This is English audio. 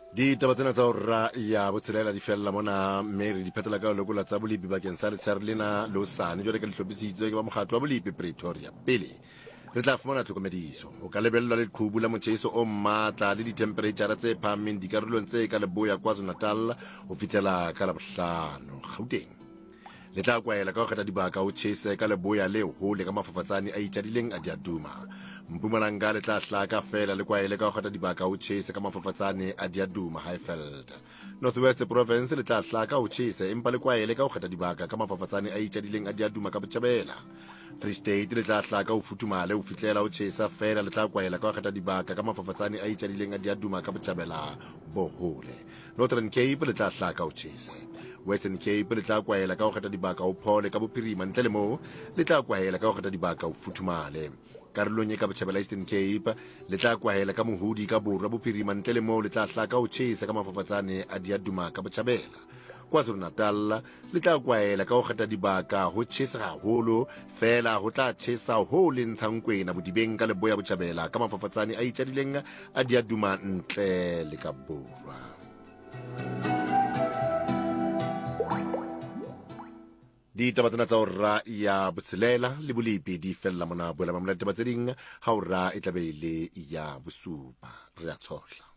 Ditaba tsena tsa hore ya botshelela di fella mona mme re di phethela ka lekola tsa bolipi bakeng sa letshehare lena le hosane jwale ka le hlophisitswe ke ba mokgatlo wa bolipi Pretoria. Pele re tla fumana tlhokomediso o ka lebellwa le leqhubu la motjheso o matla le ditemperature tse phahameng dikarolong tse ka leboya KwaZulu-Natal ho fihlela ka Labohlano. Gauteng le tla kwaela ka ho kgetha dibaka ho tjhese ka leboya le hole ka mafafatsane a itjadileng a diaduma. Mpumalanga le tla hlaka fela le kwaele ka ho kgetha dibaka ho tjhese ka mafafatsane a diaduma Highveld. North West Province le tla hlaka ho tjhese empa le kwaele ka ho kgetha dibaka ka mafafatsane a itjadileng a diaduma ka Botjhabela. Free State le tla hlaka ho futhumala ho fihlela ho tjhesa fela le tla kwaela ka ho kgetha dibaka ka mafafatsane a itjadileng a diaduma ka Botjhabela bohole. Northern Cape le tla hlaka ho tjhese. Western Cape le tla kwaela ka ho kgetha dibaka ho phole ka bophirima ntle le moo le tla kwaela ka ho kgetha dibaka ho futhumale. Karolong e ka Botjhabela Eastern Cape le tla kwaela ka mohudi ka borwa bophirima ntle le moo le tla hlaka ho tjhesa ka mafafatsane a diaduma ka Botjhabela. KwaZulu-Natal le tla kwaela ka ho kgetha dibaka ho tjhesa haholo fela ho tla tjhesa ho le ntshang kwena bodibeng ka leboya Botjhabela ka mafafatsane a itjadileng a diaduma ntle le ka borwa. Ditaba tsena tsa hora ya botshelela le bolipi di fella mona boela mamela ditaba tse ding ha hora e tlabe ile ya bosupa re a tshohla.